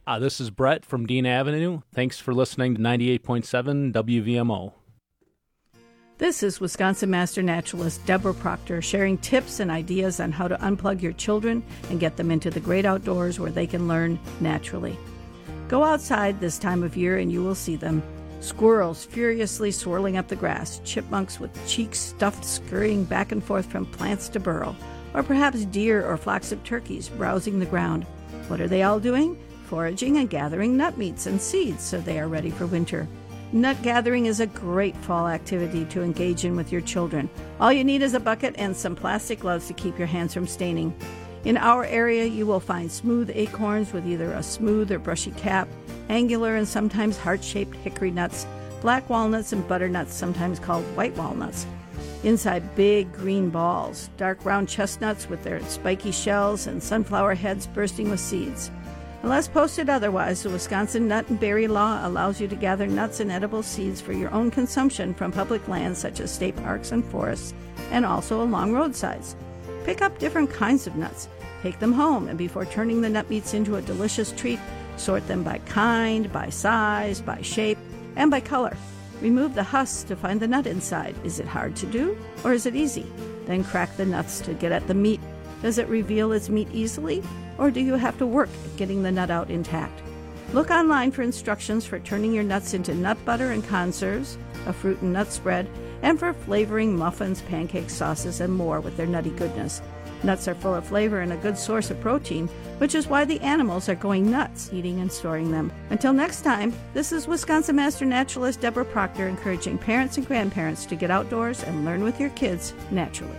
This is Brett from Dean Avenue. Thanks for listening to 98.7 WVMO. This is Wisconsin Master Naturalist Deborah Proctor sharing tips and ideas on how to unplug your children and get them into the great outdoors where they can learn naturally. Go outside this time of year and you will see them. Squirrels furiously swirling up the grass, chipmunks with cheeks stuffed scurrying back and forth from plants to burrow, or perhaps deer or flocks of turkeys browsing the ground. What are they all doing? Foraging and gathering nut meats and seeds so they are ready for winter. Nut gathering is a great fall activity to engage in with your children. All you need is a bucket and some plastic gloves to keep your hands from staining. In our area, you will find smooth acorns with either a smooth or brushy cap, angular and sometimes heart-shaped hickory nuts, black walnuts and butternuts, sometimes called white walnuts. Inside, big green balls, dark round chestnuts with their spiky shells and sunflower heads bursting with seeds. Unless posted otherwise, the Wisconsin Nut and Berry Law allows you to gather nuts and edible seeds for your own consumption from public lands such as state parks and forests, and also along roadsides. Pick up different kinds of nuts, take them home, and before turning the nut meats into a delicious treat, sort them by kind, by size, by shape, and by color. Remove the husks to find the nut inside. Is it hard to do, or is it easy? Then crack the nuts to get at the meat. Does it reveal its meat easily, or do you have to work at getting the nut out intact? Look online for instructions for turning your nuts into nut butter and conserves, a fruit and nut spread, and for flavoring muffins, pancakes, sauces, and more with their nutty goodness. Nuts are full of flavor and a good source of protein, which is why the animals are going nuts eating and storing them. Until next time, this is Wisconsin Master Naturalist Deborah Proctor encouraging parents and grandparents to get outdoors and learn with your kids naturally.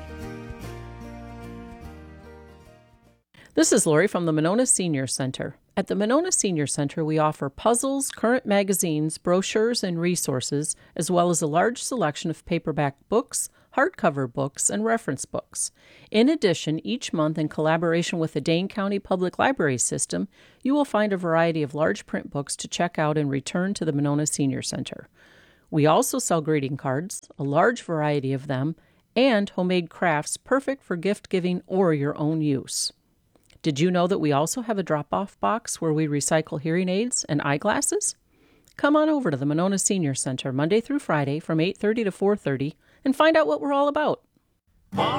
This is Lori from the Monona Senior Center. At the Monona Senior Center, we offer puzzles, current magazines, brochures, and resources, as well as a large selection of paperback books, hardcover books, and reference books. In addition, each month, in collaboration with the Dane County Public Library System, you will find a variety of large print books to check out and return to the Monona Senior Center. We also sell greeting cards, a large variety of them, and homemade crafts perfect for gift-giving or your own use. Did you know that we also have a drop-off box where we recycle hearing aids and eyeglasses? Come on over to the Monona Senior Center Monday through Friday from 8:30 to 4:30 and find out what we're all about.